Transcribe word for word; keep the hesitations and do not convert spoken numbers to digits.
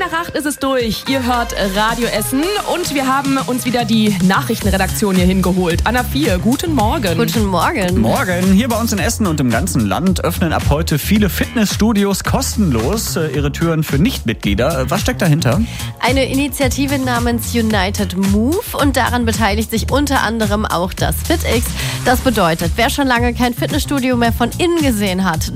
nach acht ist es durch. Ihr hört Radio Essen und wir haben uns wieder die Nachrichtenredaktion hier hingeholt. Anna vier, guten Morgen. Guten Morgen. Morgen. Hier bei uns in Essen und im ganzen Land öffnen ab heute viele Fitnessstudios kostenlos äh, ihre Türen für Nichtmitglieder. Was steckt dahinter? Eine Initiative namens United Move und daran beteiligt sich unter anderem auch das FitX. Das bedeutet, wer schon lange kein Fitnessstudio mehr von innen gesehen hat,